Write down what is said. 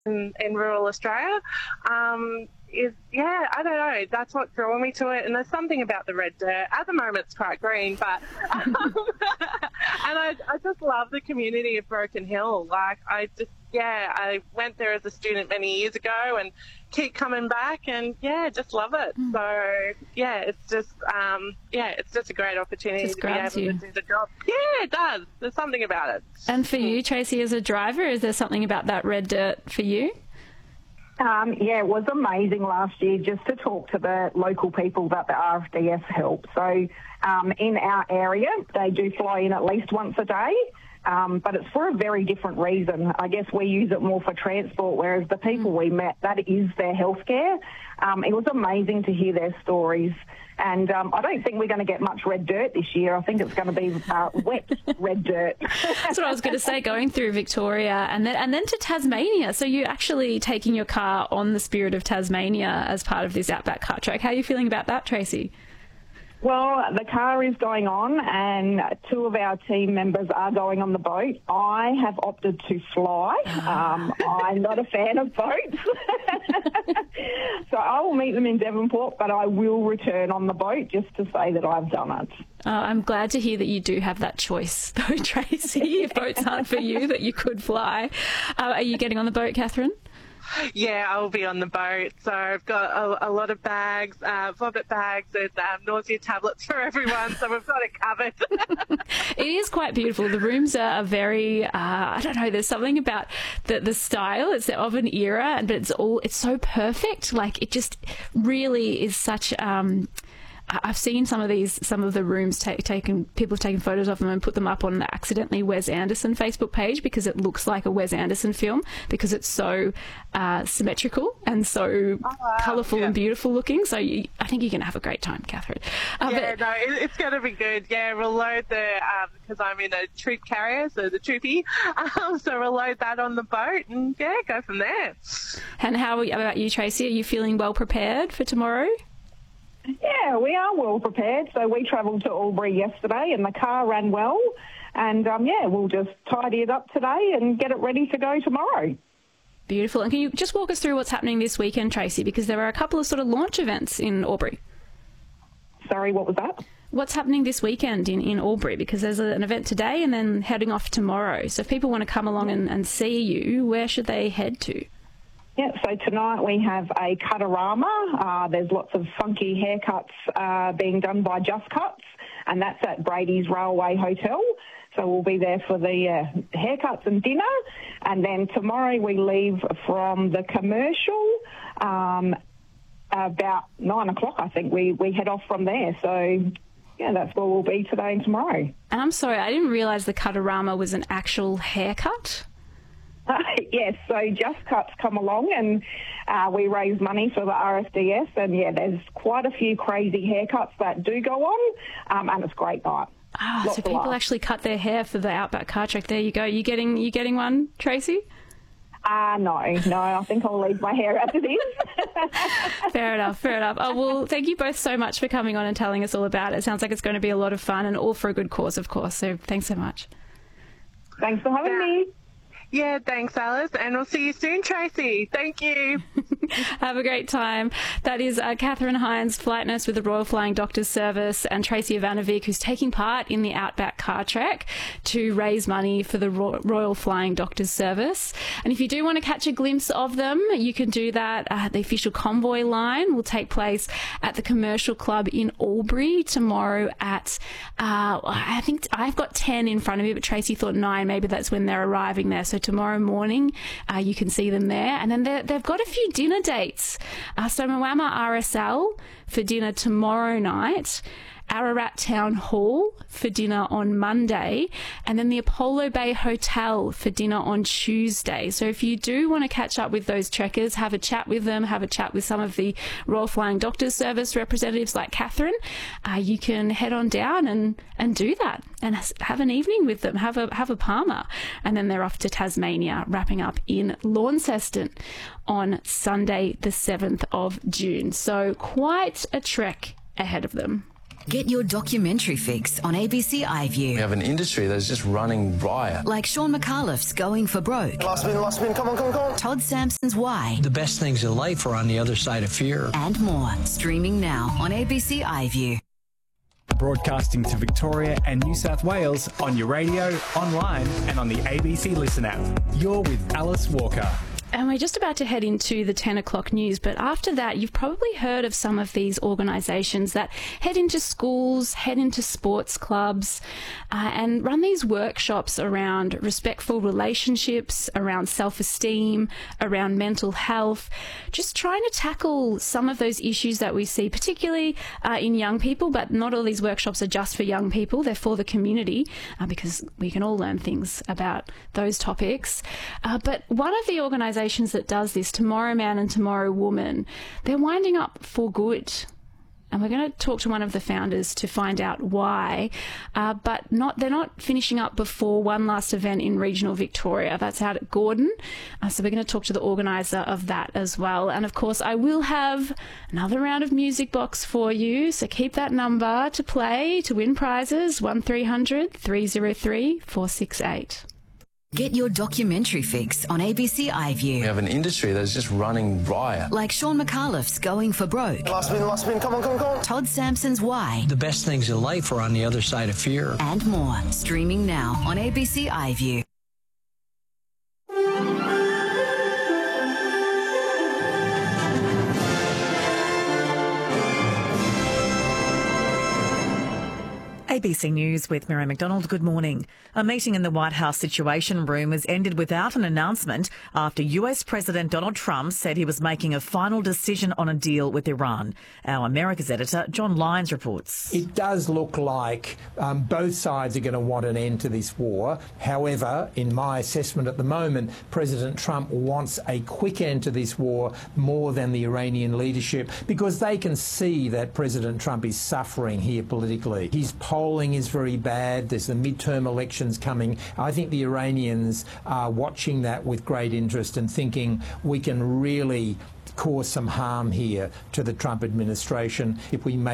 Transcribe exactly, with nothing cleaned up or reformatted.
in, in rural Australia. Um, is yeah, I don't know. That's what drew me to it. And there's something about the red dirt. At the moment, it's quite green, but um, and I, I just love the community of Broken Hill. Like I just yeah, I went there as a student many years ago and keep coming back, and yeah, just love it. Mm. So yeah, it's just um, yeah, it's just a great opportunity just to be able you. to do the job. Yeah, it does. There's something about it. And for you, Tracy, as a driver, is there something about that red dirt for you? Um, yeah, it was amazing last year just to talk to the local people about the R F D S help. So um, in our area, they do fly in at least once a day, um, but it's for a very different reason. I guess we use it more for transport, whereas the people we met, that is their healthcare. Um, it was amazing to hear their stories. And um, I don't think we're going to get much red dirt this year. I think it's going to be uh, wet red dirt. That's what I was going to say, going through Victoria and then and then to Tasmania. So you're actually taking your car on the Spirit of Tasmania as part of this Outback Car Track. How are you feeling about that, Tracy? Well, the car is going on and two of our team members are going on the boat. I have opted to fly. Um, I'm not a fan of boats. So I will meet them in Devonport, but I will return on the boat just to say that I've done it. Oh, I'm glad to hear that you do have that choice, though, Tracy. If boats aren't for you, that you could fly. Uh, are you getting on the boat, Catherine? Yeah, I'll be on the boat. So I've got a, a lot of bags, uh, vomit bags and um, nausea tablets for everyone. So we've got it covered. It is quite beautiful. The rooms are very, uh, I don't know, there's something about the, the style. It's of an era, but it's all, it's so perfect. Like it just really is such, um, I've seen some of these, some of the rooms ta- taken, people have taken photos of them and put them up on the accidentally Wes Anderson Facebook page because it looks like a Wes Anderson film because it's so uh, symmetrical and so oh, wow. colourful yeah. and beautiful looking. So you, I think you're going to have a great time, Catherine. Uh, yeah, but, no, it, it's going to be good. Yeah, we'll load the, because um, I'm in a troop carrier, so the troopy, um, so we'll load that on the boat and yeah, go from there. And how about you, Tracy? Are you feeling well prepared for tomorrow? Yeah, we are well prepared. So we travelled to Albury yesterday and the car ran well. And, um, yeah, we'll just tidy it up today and get it ready to go tomorrow. Beautiful. And can you just walk us through what's happening this weekend, Tracy? Because there are a couple of sort of launch events in Albury. Sorry, what was that? What's happening this weekend in, in Albury? Because there's a, an event today and then heading off tomorrow. So if people want to come along and, and see you, where should they head to? Yeah, so tonight we have a Cutarama. Uh, there's lots of funky haircuts uh, being done by Just Cuts, and that's at Brady's Railway Hotel. So we'll be there for the uh, haircuts and dinner. And then tomorrow we leave from the commercial um, about nine o'clock, I think. We, we head off from there. So, yeah, that's where we'll be today and tomorrow. And I'm sorry, I didn't realise the Cutarama was an actual haircut. Uh, yes, so Just Cuts come along and uh, we raise money for the R F D S, and yeah, there's quite a few crazy haircuts that do go on, um, and it's a great night. Ah, Lots so people laughs. actually cut their hair for the Outback Car Track. There you go. You getting you getting one, Tracy? Uh, no, no, I think I'll leave my hair as it is. Fair enough, fair enough. Oh, well, thank you both so much for coming on and telling us all about it. It sounds like it's going to be a lot of fun and all for a good cause, of course, so thanks so much. Thanks for having me. Yeah, thanks, Alice, and we'll see you soon, Tracy. Thank you. Have a great time. That is uh, Catherine Hines, flight nurse with the Royal Flying Doctors Service, and Tracy Ivanovic, who's taking part in the Outback Car Track to raise money for the Ro- Royal Flying Doctors Service. And if you do want to catch a glimpse of them, you can do that. Uh, the official convoy line will take place at the Commercial Club in Albury tomorrow at, uh, I think I've got ten in front of me, but Tracy thought nine. Maybe that's when they're arriving there. So tomorrow morning, uh, you can see them there. And then they've got a few dinner dates. Uh, so Moama R S L for dinner tomorrow night, Ararat Town Hall for dinner on Monday, and then the Apollo Bay Hotel for dinner on Tuesday. So if you do want to catch up with those trekkers, have a chat with them, have a chat with some of the Royal Flying Doctors Service representatives like Catherine, uh, you can head on down and, and do that and have an evening with them, have a have a Palmer. And then they're off to Tasmania, wrapping up in Launceston on Sunday the seventh of June. So quite a trek ahead of them. Get your documentary fix on A B C iView. We have an industry that's just running riot. Like Sean McAuliffe's Going for Broke. Last spin, last spin, come on, come on, come on. Todd Sampson's Why. The best things in life are on the other side of fear. And more. Streaming now on A B C iView. Broadcasting to Victoria and New South Wales on your radio, online and on the A B C Listen app. You're with Alice Walker. And we're just about to head into the ten o'clock news, but after that, you've probably heard of some of these organisations that head into schools, head into sports clubs, uh, and run these workshops around respectful relationships, around self-esteem, around mental health, just trying to tackle some of those issues that we see, particularly uh, in young people, but not all these workshops are just for young people, they're for the community, uh, because we can all learn things about those topics. Uh, but one of the organisations that does this, Tomorrow Man and Tomorrow Woman, they're winding up for good. And we're going to talk to one of the founders to find out why. Uh, but not they're not finishing up before one last event in regional Victoria. That's out at Gordon. Uh, so we're going to talk to the organiser of that as well. And of course, I will have another round of Music Box for you. So keep that number to play to win prizes, one three hundred, three oh three, four six eight. Get your documentary fix on A B C iView. We have an industry that's just running riot. Like Sean McAuliffe's Going for Broke. Last spin, last spin, come on, come on, come on. Todd Sampson's Why. The best things in life are on the other side of fear. And more. Streaming now on A B C iView. A B C News with Miriam McDonald. Good morning. A meeting in the White House Situation Room has ended without an announcement after U S President Donald Trump said he was making a final decision on a deal with Iran. Our Americas editor, John Lyons, reports. It does look like um, both sides are going to want an end to this war. However, in my assessment at the moment, President Trump wants a quick end to this war more than the Iranian leadership, because they can see that President Trump is suffering here politically. His polling is very bad. There's the midterm elections coming. I think the Iranians are watching that with great interest and thinking we can really cause some harm here to the Trump administration if we make